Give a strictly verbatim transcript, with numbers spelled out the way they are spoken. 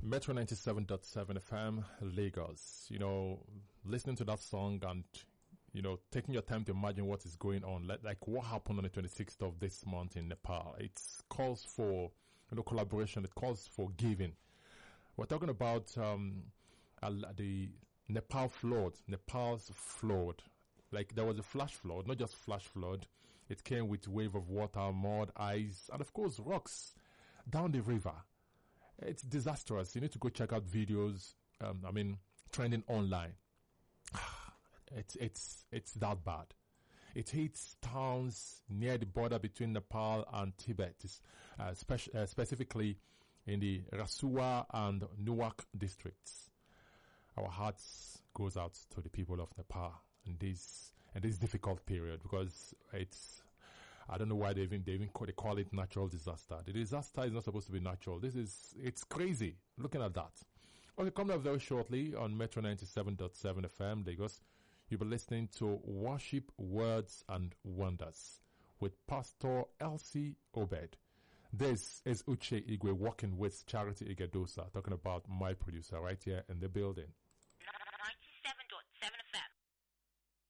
Metro ninety-seven point seven F M, Lagos. You know, listening to that song and, you know, taking your time to imagine what is going on. Like, like what happened on the twenty-sixth of this month in Nepal. It calls for, you know, collaboration. It calls for giving. We're talking about, um, uh, the Nepal flood, Nepal's flood. Like there was a flash flood, not just flash flood. It came with wave of water, mud, ice, and of course rocks down the river. It's disastrous. You need to go check out videos. Um, I mean, trending online. It's it's it's that bad. It hits towns near the border between Nepal and Tibet, uh, spec- uh, specifically in the Rasuwa and Nuwak districts. Our hearts goes out to the people of Nepal in this in this difficult period, because it's, I don't know why they even they even call, they call it natural disaster. The disaster is not supposed to be natural. This is it's crazy looking at that. Okay, coming up very shortly on Metro ninety-seven point seven F M Lagos, you'll be listening to Worship, Words and Wonders with Pastor Elsie Obed. This is Uche Igwe working with Charity Igedosa, talking about my producer right here in the building.